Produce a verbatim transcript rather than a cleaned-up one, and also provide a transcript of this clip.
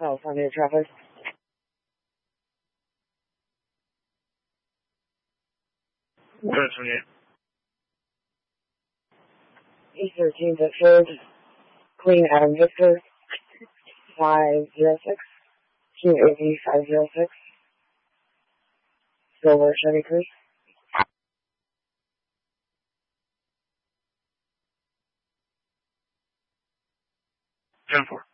California traffic. Good, twenty-eight. E thirteen Pittsford, Queen Adam Victor, five zero six, Q A V five zero six, Silver Chevy Cruise. ten four.